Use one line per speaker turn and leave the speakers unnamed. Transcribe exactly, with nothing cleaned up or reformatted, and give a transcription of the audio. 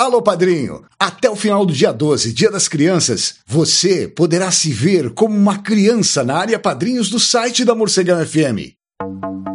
Alô, padrinho! Até o final do dia doze, Dia das Crianças, você poderá se ver como uma criança na área padrinhos do site da Morcegão F M.